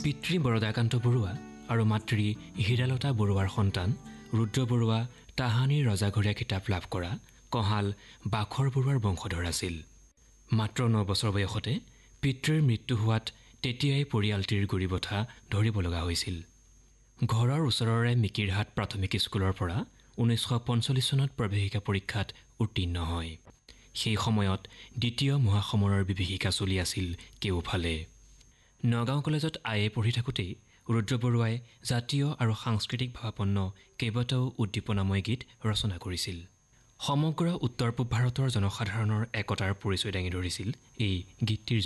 পিতৃ বৰদাকান্ত বৰুৱা আৰু মাতৃ হীৰালতা বৰুৱাৰ সন্তান ৰুদ্ৰ বৰুৱা তাহানিৰ ৰজাঘৰীয়া খিতাপ লাভ কৰা কঁহাল বাখৰ বৰুৱাৰ বংশধৰ আছিল। মাত্ৰ 9 বছৰ বয়সতে পিতৃৰ মৃত্যু হোৱাত তেতিয়াই পৰিয়ালটিৰ গুৰিবঠা ধৰিব লগা হৈছিল। ঘৰৰ ওচৰৰে মিকিৰহাট প্ৰাথমিক স্কুলৰ পৰা 1945 চনত প্ৰৱেশিকা পৰীক্ষাত উত্তীৰ্ণ হয়। সেই সময়ত দ্বিতীয় মহাসমৰৰ বিভীষিকা চলি আছিল কেওফালে। নগাঁও কলেজত আইএ পঢ়ি থাকোঁতেই ৰুদ্ৰ বৰুৱাই জাতীয় আৰু সাংস্কৃতিক ভাৱাপন্ন কেইবাটাও উদ্দীপনাময় গীত ৰচনা কৰিছিল। সমগ্ৰ উত্তৰ পূব ভাৰতৰ জনসাধাৰণৰ একতাৰ পৰিচয় দাঙি ধৰিছিল এই গীতটিৰ